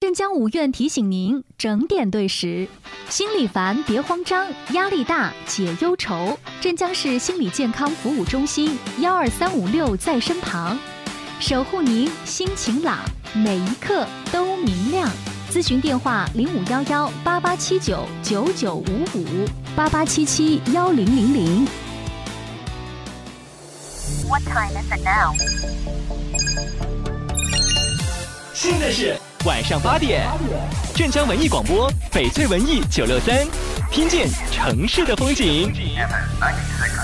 镇江五院提醒您整点对时。心里烦别慌张，压力大解忧愁。镇江市心理健康服务中心12356在身旁，守护您心情朗，每一刻都明亮。咨询电话05118879995588771000。 What time is it now? 现在是晚上8点，镇江文艺广播，翡翠文艺963，听见城市的风景。